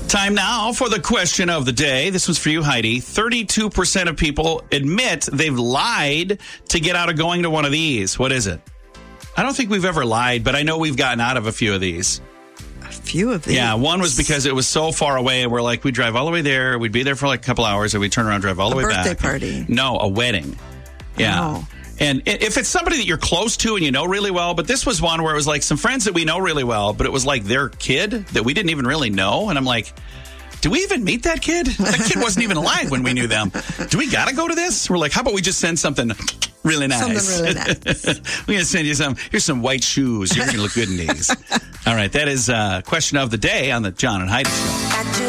Time now for the question of the day. This one's for you, Heidi. 32% of people admit they've lied to get out of going to one of these. What is it? I don't think we've ever lied, but I know we've gotten out of a few of these. A few of these? Yeah, one was because it was so far away, and we're like, we'd drive all the way there, we'd be there for like a couple hours, and we'd turn around, drive all the way back. A birthday party? No, a wedding. Yeah. Oh. And if it's somebody that you're close to and you know really well, but this was one where it was like some friends that we know really well, but it was like their kid that we didn't even really know. And I'm like, do we even meet that kid? That kid wasn't even alive when we knew them. Do we got to go to this? We're like, how about we just send something really nice? Something really nice. We're going to send you some. Here's some white shoes. You're going to look good in these. All right. That is question of the day on the John and Heidi Show.